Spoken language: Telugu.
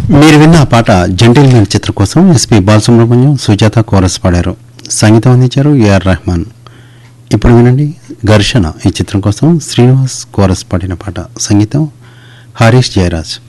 మీరు విన్న ఆ పాట జెంటిల్మెన్ చిత్రం కోసం ఎస్పి బాలసుబ్రహ్మణ్యం సుజాత కోరస్ పాడారు. సంగీతం అందించారు ఏఆర్ రెహమాన్. ఇప్పుడు వినండి ఘర్షణ ఈ చిత్రం కోసం శ్రీనివాస్ కోరస్ పాడిన పాట. సంగీతం హరీష్ జయరాజ్.